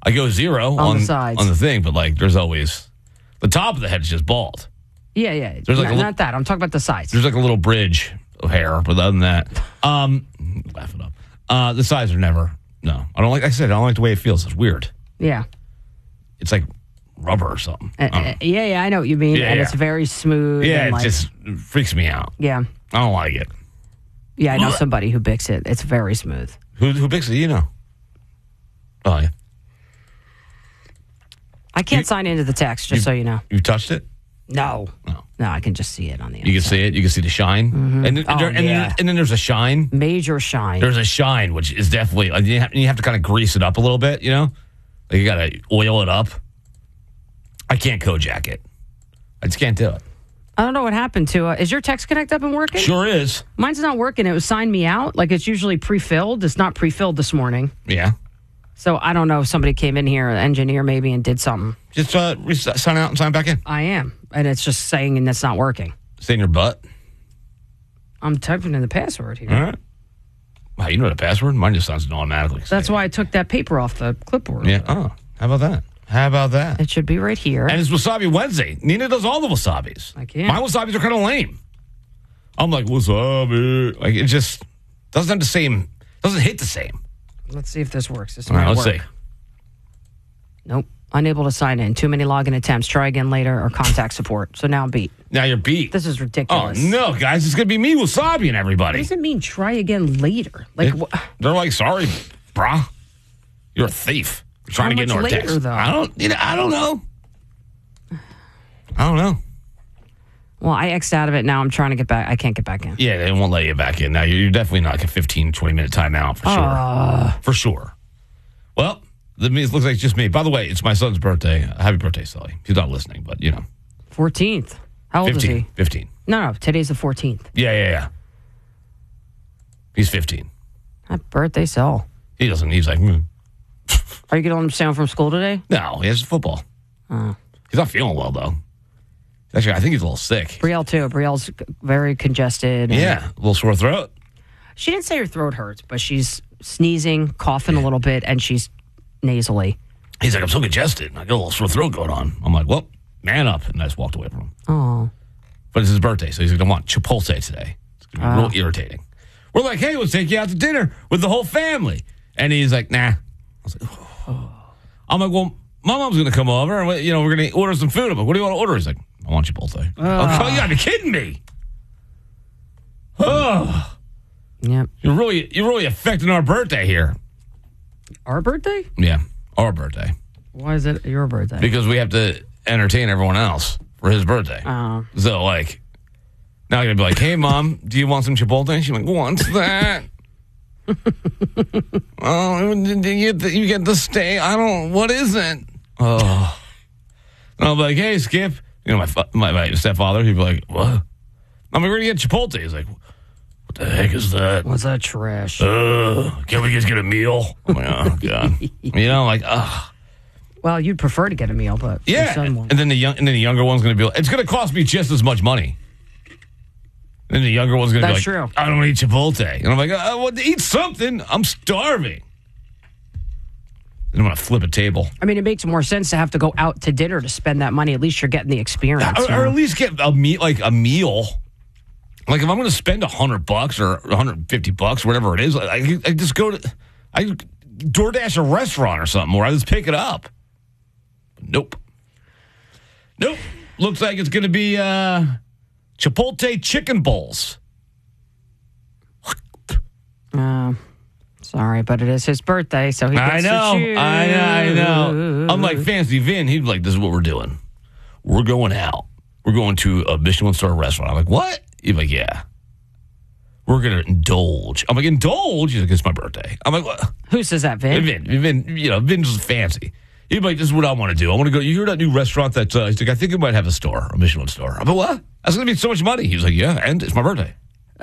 I go 0 On the sides. on the thing, but like there's always the top of the head is just bald. Yeah. There's like not that. I'm talking about the sides. There's like a little bridge of hair, but other than that, laugh it up. The sides are never. No, I don't like. I said I don't like the way it feels. It's weird. Yeah. It's like rubber or something. Yeah, I know what you mean. Yeah, and yeah. it's very smooth. Yeah, and it just freaks me out. Yeah. I don't like it. Yeah, I know somebody who picks it. It's very smooth. Who picks it? You know. Oh yeah. I can't sign into the text, just so you know. You touched it? No, I can just see it on the outside. You can see it. You can see the shine. Mm-hmm. And then there's a shine. Major shine. There's a shine, which is definitely, like, you have to kind of grease it up a little bit, you know? Like, you got to oil it up. I can't Kojak it. I just can't do it. I don't know what happened to it. Is your text connect up and working? Sure is. Mine's not working. It was signed me out. Like, it's usually pre-filled. It's not pre-filled this morning. Yeah. So I don't know if somebody came in here, an engineer maybe, and did something. Just sign out and sign back in. I am. And it's just saying and it's not working. Stay in your butt. I'm typing in the password here. All right. Wow, you know the password? Mine just sounds automatically. That's why I took that paper off the clipboard. Yeah. Oh, how about that? How about that? It should be right here. And it's Wasabi Wednesday. Nina does all the wasabis. I can't. My wasabis are kind of lame. I'm like, wasabi. Like, it just doesn't have the same, doesn't hit the same. Let's see if this works. This All right, might let's work. see. Nope. Unable to sign in. Too many login attempts. Try again later or contact support. So now I'm beat. Now you're beat. This is Oh, ridiculous. no, guys. It's going to be me, Wasabi, and everybody. What does it mean, try again later? Like, They're like, sorry, brah. You're a thief. You're trying to get into our much later, text. though? I don't know. I don't know. well, I X'd out of it. Now I'm trying to get back. I can't get back in. Yeah, they won't let you back in. Now, you're definitely not like a 15, 20-minute timeout for sure. For sure. Well, it looks like it's just me. By the way, it's my son's birthday. Happy birthday, Sully. He's not listening, but, you know. 14th. How old is he? 15. No, today's the 14th. Yeah. He's 15. Happy birthday, Sal. He doesn't. He's like, Are you going to let him stay home from school today? no, he has football. He's not feeling well, though. Actually, I think he's a little sick. Brielle, too. Brielle's very congested. and- Yeah, a little sore throat. She didn't say her throat hurts, but she's sneezing, coughing a little bit, and she's nasally. He's like, I'm so congested. I got a little sore throat going on. I'm like, well, man up. And I just walked away from him. Oh. But it's his birthday, so he's going to want Chipotle today. It's going to be real irritating. We're like, hey, let's take you out to dinner with the whole family. And he's like, nah. I was like, oh. I'm like, well, my mom's going to come over, and we're going to order some food. I'm like, what do you want to order? He's like, I want Chipotle. Oh, you got to be kidding me. Oh. Yep. You're really affecting our birthday here. Our birthday? Yeah, our birthday. Why is it your birthday? Because we have to entertain everyone else for his birthday. Oh. So, like, now you're going to be like, hey, Mom, do you want some Chipotle? She's like, what's that? Oh, you get the steak. What is it? Oh. And I'll be like, hey, Skip. You know, my stepfather, he'd be like, what? I'm like, we're going to get Chipotle. He's like, what the heck is that? What's that trash? Can we just get a meal? I'm like, oh, God. You know, like, ugh. Well, you'd prefer to get a meal, but your Yeah, son won't. and then the younger one's going to be like, it's going to cost me just as much money. And the younger one's going to be like, That's true. I don't want to eat Chipotle. And I'm like, well, eat something. I'm starving. And I'm going to flip a table. I mean, it makes more sense to have to go out to dinner to spend that money. At least you're getting the experience. you Or know? at least get a meal. Like if I'm going to spend $100 or $150, whatever it is, I just go to, I DoorDash a restaurant or something, or I just pick it up. Nope. Looks like it's going to be Chipotle chicken bowls. Sorry, but it is his birthday, so he gets to choose. I know. I'm like Fancy Vin. He'd be like, this is what we're doing. We're going out. We're going to a Michelin star restaurant. I'm like, what? He's like, yeah. We're going to indulge. I'm like, indulge? He's like, it's my birthday. I'm like, what? Who says that, Vin? Vin's fancy. He's like, this is what I want to do. I want to go. You hear that new restaurant that, he's like, I think it might have a Michelin star. I'm like, what? That's going to be so much money. He was like, yeah, and it's my birthday.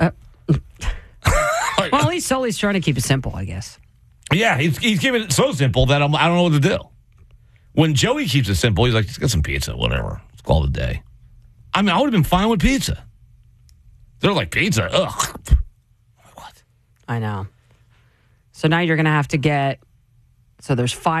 Well, he's always trying to keep it simple, I guess. Yeah, he's keeping it so simple that I don't know what to do. When Joey keeps it simple, he's like, just get some pizza, whatever. Let's call it a day. I mean, I would have been fine with pizza. They're like, pizza? Ugh. What? I know. So now you're going to have to get, so there's 5